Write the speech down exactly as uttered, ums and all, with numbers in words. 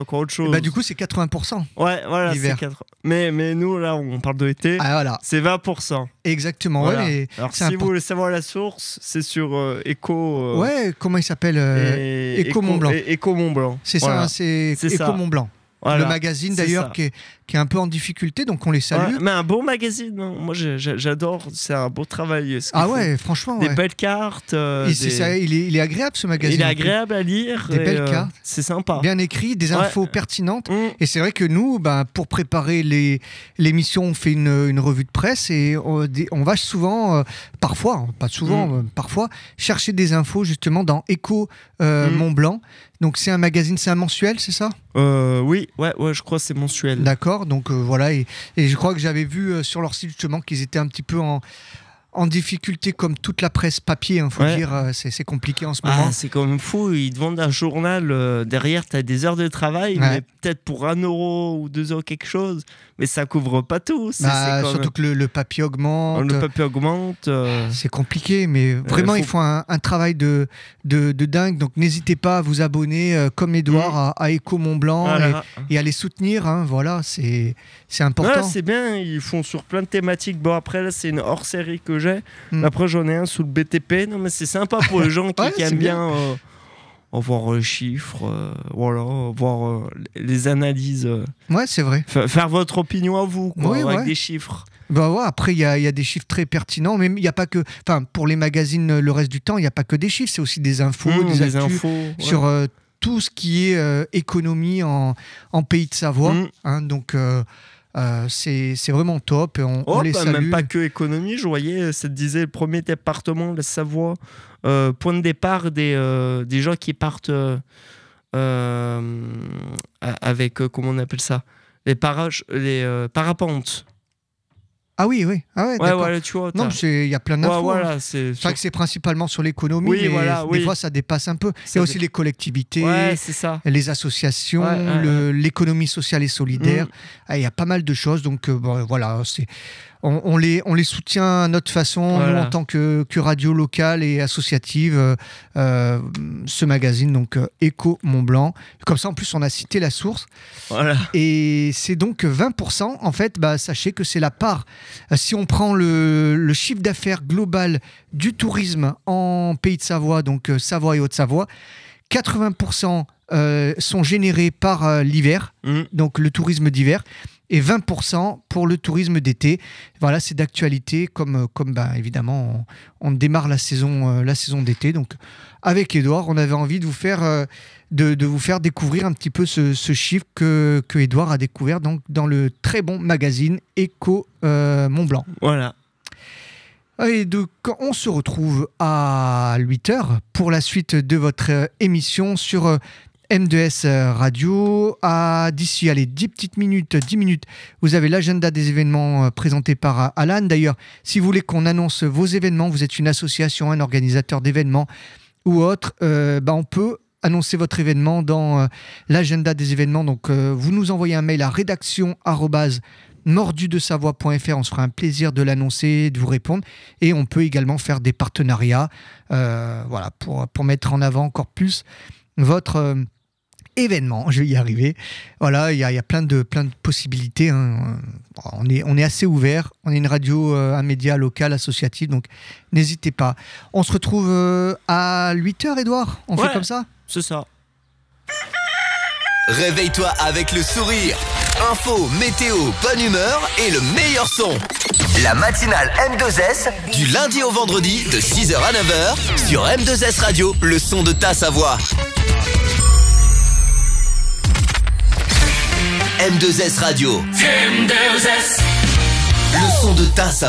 encore autre chose. Bah, du coup, c'est quatre-vingts pour cent. Ouais, voilà, l'hiver. c'est quatre. Mais, mais nous, là, on parle de été. Ah, voilà. C'est vingt pour cent. Exactement. Voilà. Ouais, mais Alors, c'est si import- vous voulez savoir la source, c'est sur euh, Eco. euh, Ouais, comment il s'appelle euh, et- Eco Mont Blanc. et- Eco Mont Blanc. C'est Voilà. ça, c'est C'est Eco ça. Mont Blanc. Voilà. Le magazine C'est d'ailleurs ça. qui est, qui est un peu en difficulté, donc on les salue. Ouais, mais un beau magazine, hein. Moi j'ai- j'ai- j'adore, c'est un beau travail. ce qu'ils Ah font. ouais, franchement. Des ouais. belles cartes. euh, Et c'est des- ça, il, est, il est agréable ce magazine. Il est en plus. agréable à lire. Des et, belles euh, cartes. C'est sympa. Bien écrit, des Ouais. infos pertinentes. Mmh. Et c'est vrai que nous, ben, pour préparer les, l'émission, on fait une, une revue de presse et on, des- on va souvent, euh, parfois, hein, pas souvent, Mm. euh, parfois, chercher des infos justement dans Eco euh, Mm. Mont Blanc. Donc c'est un magazine, c'est un mensuel, c'est ça ? Euh, oui, ouais, ouais, je crois que c'est mensuel. D'accord, donc euh, voilà. Et, et je crois que j'avais vu euh, sur leur site justement qu'ils étaient un petit peu en, en difficulté comme toute la presse papier, il faut Ouais. dire, euh, c'est, c'est compliqué en ce moment. Ah, c'est quand même fou. Ils te vendent un journal. euh, derrière, tu as des heures de travail, Ouais. mais peut-être pour un euro ou deux euros quelque chose. Mais ça couvre pas tout. C'est, Bah, c'est quand surtout même- que le, le papier augmente. Le papier augmente. euh, C'est compliqué, mais vraiment, faut- ils font un, un travail de, de, de dingue. Donc, n'hésitez pas à vous abonner, euh, comme Edouard, Mm. à, à Eco Mont Blanc voilà. et, et à les soutenir. Hein, voilà, c'est, c'est important. Ouais, c'est bien, ils font sur plein de thématiques. Bon, après, là, c'est une hors-série que j'ai. Mm. Après, j'en ai un sous le B T P. Non, mais c'est sympa pour les gens qui, Ouais, qui c'est aiment bien. bien euh, voir les chiffres, euh, voilà, voir euh, les analyses. euh, Ouais, c'est vrai. fa- faire votre opinion à vous, quoi, Oui, avec ouais. des chiffres. Bah ouais, après, il y a, il y a des chiffres très pertinents, mais il n'y a pas que. Enfin, pour les magazines, le reste du temps, il n'y a pas que des chiffres, c'est aussi des infos, Mmh, des, des actus infos. ouais. sur euh, tout ce qui est euh, économie en, en Pays de Savoie. Mmh. Hein, donc, euh, euh, c'est, c'est vraiment top. Et on, on Oh, les bah, salue. même pas que économie, je voyais, ça te disait le premier département, la Savoie, euh, point de départ des, euh, des gens qui partent euh, euh, avec, euh, comment on appelle ça, les, parages, les euh, parapentes. Ah oui, oui. Ah ouais, Ouais, d'accord. voilà, tu vois. Non, t'as- mais c'est- il y a plein d'infos. Ouais, hein. voilà, c'est. C'est vrai que c'est principalement sur l'économie, Oui, mais voilà, des oui. fois ça dépasse un peu. Il y Ça a aussi dé- les collectivités, Ouais, c'est ça. les associations, Ouais, ouais, le- l'économie sociale et solidaire. Mm. Ah, il y a pas mal de choses, donc euh, bon, voilà, c'est, on, on les, on les soutient à notre façon, Voilà. nous en tant que, que radio locale et associative, euh, euh, ce magazine, donc euh, Eco Mont Blanc. Comme ça, en plus, on a cité la source. Voilà. Et c'est donc vingt pour cent. En fait, bah, sachez que c'est la part. euh, Si on prend le, le chiffre d'affaires global du tourisme en Pays de Savoie, donc euh, Savoie et Haute-Savoie, quatre-vingts pour cent euh, sont générés par euh, l'hiver, Mm. donc le tourisme d'hiver, et vingt pour cent pour le tourisme d'été. Voilà, c'est d'actualité, comme, comme bah, évidemment, on, on démarre la saison, euh, la saison d'été. Donc, avec Edouard, on avait envie de vous faire, euh, de, de vous faire découvrir un petit peu ce, ce chiffre que, que Edouard a découvert donc, dans le très bon magazine Eco euh, Mont Blanc. Voilà. Et donc, on se retrouve à huit heures pour la suite de votre euh, émission sur euh, M deux S Radio. À, d'ici, allez, dix petites minutes, dix minutes, vous avez l'agenda des événements euh, présenté par euh, Alan. D'ailleurs, si vous voulez qu'on annonce vos événements, vous êtes une association, un organisateur d'événements ou autre, euh, bah, on peut annoncer votre événement dans euh, l'agenda des événements. Donc, euh, vous nous envoyez un mail à rédaction arobase mordu de savoie point f r, on se fera un plaisir de l'annoncer, de vous répondre, et on peut également faire des partenariats euh, voilà, pour, pour mettre en avant encore plus votre euh, événement. Je vais y arriver. Voilà, il y a, il y a plein, de, plein de possibilités. Hein. On est, on est assez ouvert. On est une radio, euh, un média local, associatif, donc n'hésitez pas. On se retrouve euh, à huit heures, Edouard. On Ouais. fait comme ça ? C'est ça. Réveille-toi avec le sourire. Info, météo, bonne humeur et le meilleur son. La matinale M deux S, du lundi au vendredi, de six heures à neuf heures, sur M deux S Radio, le son de ta Savoie. M deux S Radio. M deux S. Le son de ta Savoie.